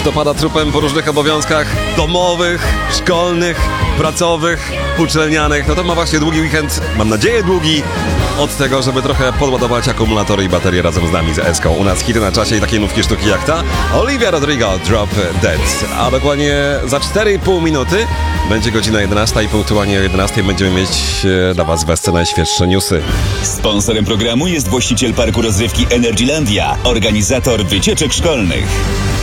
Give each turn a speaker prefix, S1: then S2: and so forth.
S1: dopada trupem po różnych obowiązkach domowych, szkolnych, pracowych, uczelnianych, no to ma właśnie długi weekend, mam nadzieję długi, od tego, żeby trochę podładować akumulatory i baterie razem z nami z Eską. U nas hity na czasie i takie nówki sztuki jak ta. Olivia Rodrigo, Drop Dead. A dokładnie za 4,5 minuty będzie godzina 11 i punktualnie o 11 będziemy mieć dla Was w Esce najświeższe newsy.
S2: Sponsorem programu jest właściciel parku rozrywki Energylandia, organizator wycieczek szkolnych.